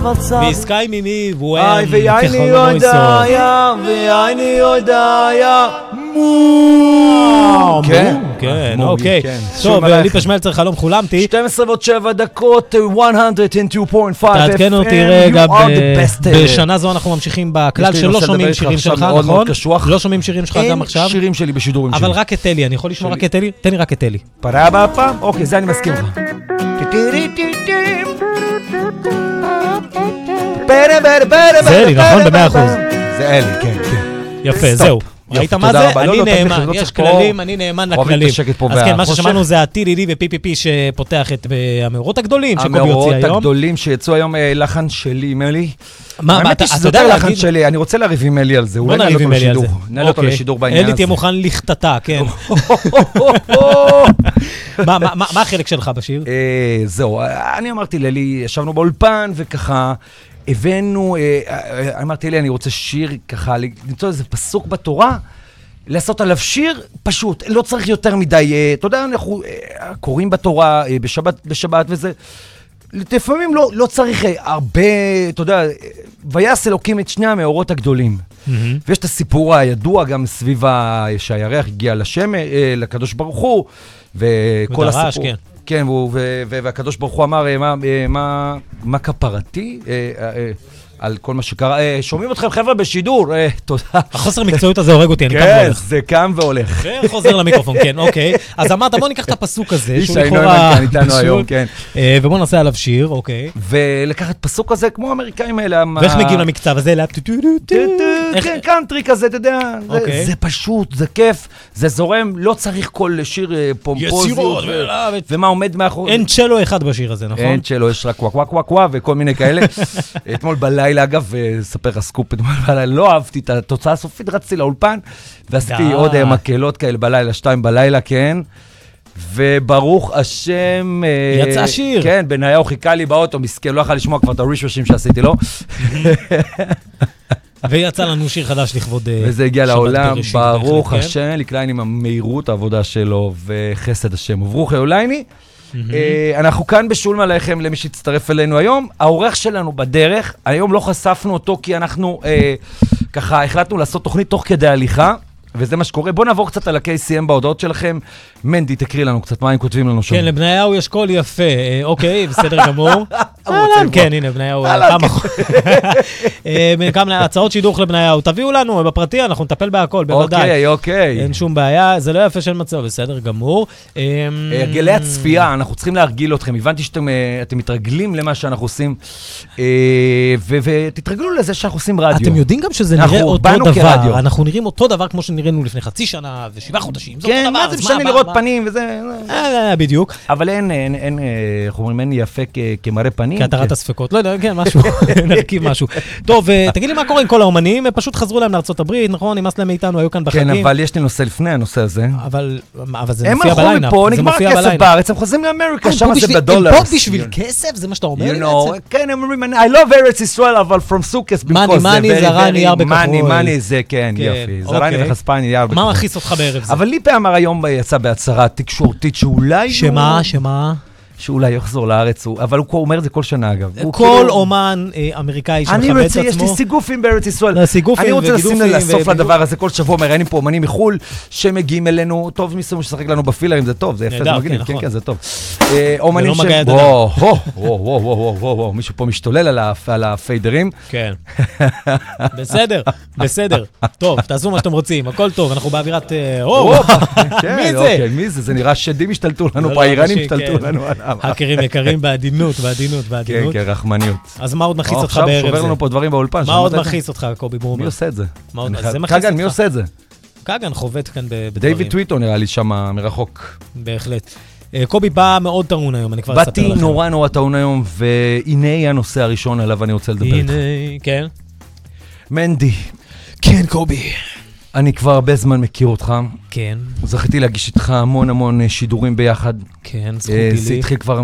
ויסקאי מימי, איי ויאני יודעיה, ויאני יודעיה, מו. כן, אוקיי. טוב, ליפה שמלצר, חלום חולמתי. 12 ועוד 7 דקות, 102.5 תעדכן אותי רגע, בשנה זו אנחנו ממשיכים בכלל שלא שומעים שירים שלך, נכון? לא שומעים שירים שלך גם עכשיו? אין שירים שלי בשידורים שלי. אבל רק את אלי, אני יכול לשמוע רק את אלי? תן לי רק את אלי. פרה פעם? אוקיי, זה אני מסכים לך. זה אלי, נכון? ב100%. זה אלי, כן, כן. יפה, זהו. ראית מה זה? אני נאמן, יש כללים, אני נאמן לכללים. אז כן, מה ששמענו זה הטילילי ופיפיפי שפותח את המאורות הגדולים שקובי הוציא היום. המאורות הגדולים שיצאו היום לחן שלי, מלי. האמת היא שזה יותר לחן שלי, אני רוצה לריב עם אלי על זה. בוא נריב עם אלי על זה. נעלה אותו לשידור בעניין הזה. אלי תהיה מוכן לכתתה, כן. מה החלק שלך בשיר? זהו, אני אמרתי לאלי, ישבנו באולפן וככה, הבאנו, אמרתי לי, אני רוצה שיר ככה, למצוא איזה פסוק בתורה, לעשות עליו שיר פשוט, לא צריך יותר מדי, אתה יודע, אנחנו קוראים בתורה בשבת וזה, לפעמים לא צריך הרבה, אתה יודע, ויעש אלוקים את שני המאורות הגדולים. ויש את הסיפור הידוע גם סביב שהירח הגיע לקדוש ברוך הוא, וכל הסיפור. כן, והקדוש ברוך הוא אמר, מה כפרתי? על כל מה שקרה. שומעים אתכם חבר'ה בשידור, תודה. החוסר מקצועיות הזה הורג אותי, אני קם והולך. כן, זה קם והולך. וחוזר למיקרופון, כן, אוקיי. אז אמרת, בוא ניקח את הפסוק הזה, שהוא לכאורה איתנו היום, כן. ובוא נעשה עליו שיר, אוקיי. ולקחת פסוק הזה, כמו האמריקאים האלה. ואיך מגיעים למקצב הזה? כן, קאנטרי כזה, אתה יודע. זה פשוט, זה כיף, זה זורם, לא צריך כל שיר פומפוזיות. ומה עומד מאחורי. אין צ'לו אחד בשיר הזה, נכון? אין צ'לו, יש רק וואק וכל מיני כאלה. אתמול בלילה, אגב, ספר לך סקופ, לא אהבתי את התוצאה הסופית, רצתי לאולפן, ועשיתי עוד מקהלות כאלה בלילה, 2 בלילה, כן. וברוך השם... יצא שיר. כן, בניהו חיכה לי באוטו, מסכן, לא יכול לשמוע כבר את הרישוושים שעשיתי לו. ויצא לנו שיר חדש לכבוד שבת בראשית. וזה הגיע לעולם, ברוך השם, לקליין עם המהירות העבודה שלו, וחסד השם. וברוך אולייני. אנחנו כאן בשול עליכם למי שהצטרף אלינו היום. העורך שלנו בדרך, היום לא חשפנו אותו כי אנחנו ככה החלטנו לעשות תוכנית תוך כדי הליכה, וזה מה שקורה. בואו נעבור קצת על ה-KCM בהודעות שלכם. מנדי, תקריא לנו קצת, מה הם כותבים לנו שם? כן, לבניהו יש קול יפה. אוקיי, בסדר גמור. כן, הנה, בניהו. כמה הצעות שידוך לבניהו. תביאו לנו, בפרטי, אנחנו נטפל בהכל, בוודאי. אוקיי. אין שום בעיה, זה לא יפה של מצב, בסדר גמור. הרגלי הצפייה, אנחנו צריכים להרגיל אתכם. הבנתי שאתם מתרגלים למה שאנחנו עושים, ותתרגלו לזה שאנחנו עושים רדיו. אתם יודעים גם שזה נראה אותו דבר. אנחנו נראים אותו דבר כמו שנראינו לפני חצי שנה ו7 חודשים. כן, מה זה משנה לראות פנים וזה... בדיוק. אבל אין יפה כמראה פנים. כהתרת הספקות. לא יודע, כן, משהו. נרכיב משהו. טוב, תגיד לי מה קורה עם כל האומנים, הם פשוט חזרו להם לארצות הברית, נכון? נמאס להם מאיתנו, היו כאן בחגים. כן, אבל יש לי נושא לפני הנושא הזה. אבל זה מופיע בליינאפ. הם הלכו מפה, נגמר הכסף בארץ, הם חוזרים לאמריקה, שם זה בדולר. הם פה בשביל כסף? זה מה שאתה אומר לי בעצם? כן, הם אומרים, I love ארץ ישראל, אבל from סוכס, מאני, זרני, יער בכחול. מאני, זה כן, יופי. זרני וחספני, יער בכחול. מה מכעיס אותך בערב זה? אבל ליפה אמר היום יצא בהצהרה תקשורתית שאולי... שמה? שאולי יחזור לארץ, אבל הוא אומר את זה כל שנה אגב. כל אומן אמריקאי שמכבד את עצמו. יש לי סיגופים בארץ ישראל. אני רוצה לשים לסוף לדבר הזה כל שבוע, מראיינים פה אומנים מחול שמגיעים אלינו, טוב מישהו ששחק לנו בפילרים, זה טוב, זה יפה, זה מגניב, כן, זה טוב. אומנים ש... וואו, מישהו פה משתולל על הפיידרים. כן. בסדר. טוב, תעשו מה שאתם רוצים, הכל טוב, אנחנו באווירת... מי זה? זה נראה שדים השתלטו לנו פה, האיראנים השתלטו לנו עליו. האקרים יקרים בעדינות. כן, רחמניות. אז מה עוד מכעיס אותך בערב זה? עכשיו שובר לנו פה דברים באולפן. מה עוד מכעיס אותך, קובי ברומר? מי עושה את זה? קאגן, מי עושה את זה? קאגן חובט כאן בדברים. דיוויד טוויטו נראה לי שם מרחוק. בהחלט. קובי בא מאוד טעון היום, אני כבר אספר לכם. באתי נורא טעון היום, והנה הנושא הראשון עליו אני רוצה לדבר. הנה, כן. מנדי. כן, קובי. אני כבר הרבה זמן מכיר אותך. כן. זכיתי להגיש איתך המון שידורים ביחד. כן, זכותי לי. זה התחיל כבר